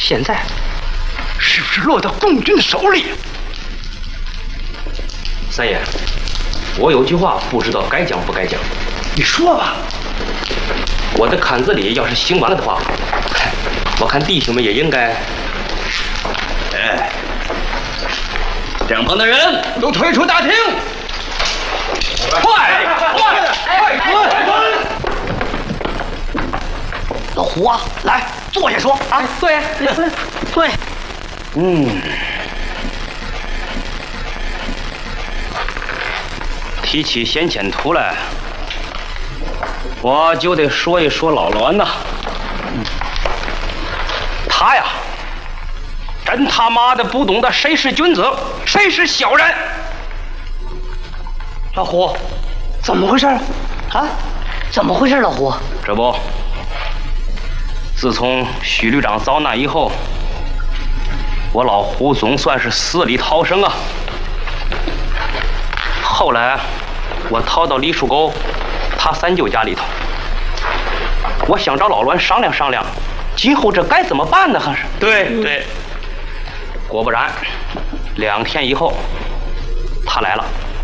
现在是不是落到共军的手里？ 三爷，我有句话不知道该讲不该讲。 你说吧。 我的坎子里要是行完了的话，我看弟兄们也应该。 哎，帐篷的人都退出大厅。快！ 老胡啊，来坐下说啊。 坐下，坐下。 提起先遣图来，我就得说一说老栾呐。他呀，真他妈的不懂得谁是君子，谁是小人。 老胡，怎么回事啊？ 怎么回事，老胡？ 这不，自从许旅长遭难以后，我老胡总算是死里逃生啊。后来我逃到李树沟他三舅家里头，我想找老栾商量商量，今后这该怎么办呢？还是对，果不然，2天以后他来了。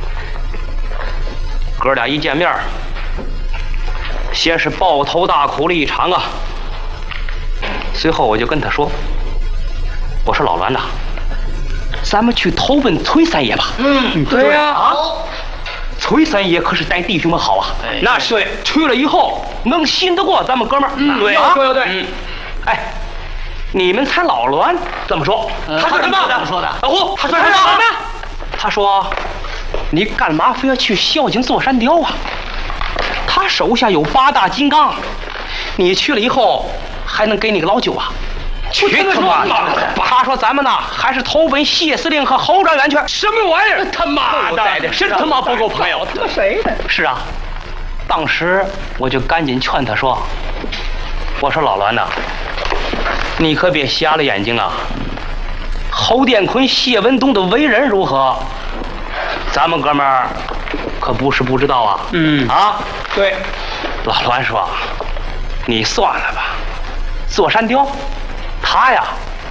哥俩一见面，先是抱头大哭了一场啊。随后我就跟他说：“我说老栾呐，咱们去投奔崔三爷吧。” 对呀。 崔三爷可是待弟兄们好啊。 那是对。 去了以后能信得过咱们哥们儿。 对，说的对。 哎，你们猜老栾怎么说？ 他说什么？怎么说的？ 老胡，他说什么？他说：“你干嘛非要去孝敬座山雕啊？他手下有8大金刚，你去了以后还能给你个老九啊？”去他妈的！他说咱们呢还是投奔谢司令和侯专员去。 什么玩意儿？他妈的， 真他妈不够朋友。 这谁呢？ 是啊，当时我就赶紧劝他说：“我说老栾呐，你可别瞎了眼睛啊！侯殿坤、谢文东的为人如何，咱们哥们儿可不是不知道啊。” 对。 老栾说：“你算了吧，座山雕，他呀，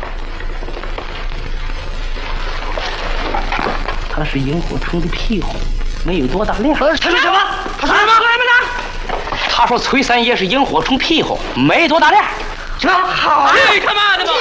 他是萤火虫的屁股，没有多大量。” 他说什么？他说什么？ 他说崔三爷是萤火虫屁股，没多大量。 这好， 去他妈的吧！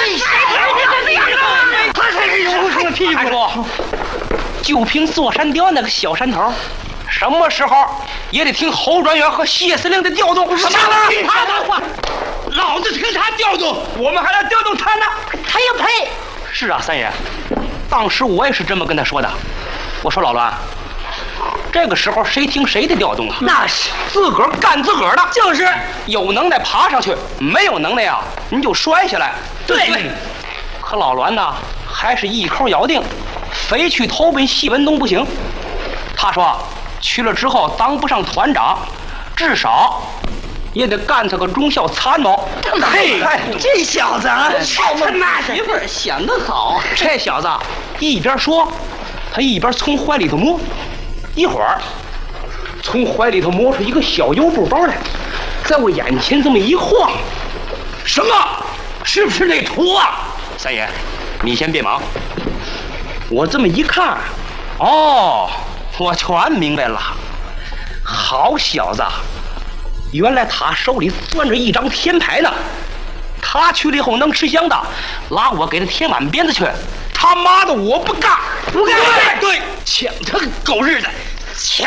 他才是萤火虫的屁股。 就凭座山雕那个小山头，什么时候也得听侯专员和谢司令的调动。 什么？他的话，老子听他调动，我们还来调动他呢。 他也配？ 是啊，三爷，当时我也是这么跟他说的。我说老栾，这个时候谁听谁的调动啊？ 那是自个儿干自个儿的。 就是有能耐爬上去，没有能耐啊，你就摔下来。 对。 可老栾呢，还是一口咬定，非去投奔谢文东不行。他说去了之后当不上团长，至少也得干他个中校参谋。 嘿，这小子啊，他妈媳妇儿想得好。 这小子一边说，他一边从怀里头摸，一会儿从怀里头摸出一个小油布包来，在我眼前这么一晃。 什么？是不是那图啊？ 三爷，你先别忙。我这么一看，哦，我全明白了。好小子，原来他手里攥着一张天牌呢。他去了以后能吃香的，拉我给他添碗鞭子去。他妈的，我不干， 不干！ 对， 抢他个狗日的！抢！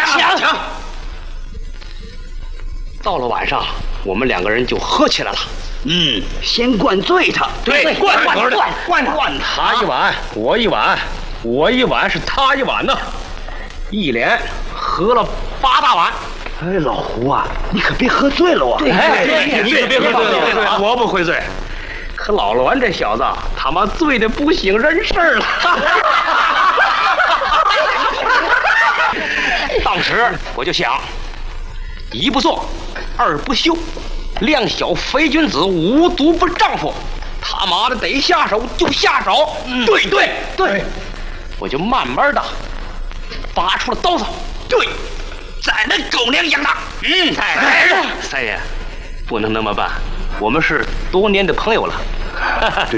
到了晚上，我们2个人就喝起来了。 先灌醉他。 对，灌他一碗，我一碗，我一碗是他一碗呢，一连喝了8大碗。 哎，老胡啊，你可别喝醉了啊！ 你可别喝醉了，我不会醉。可老栾这小子他妈醉得不省人事了。当时我就想，一不做，二不休，两小非君子，无毒不丈夫。他妈的得下手就下手。对，我就慢慢的拔出了刀子。 对，再来狗粮养他。 三爷，不能那么办，我们是多年的朋友了。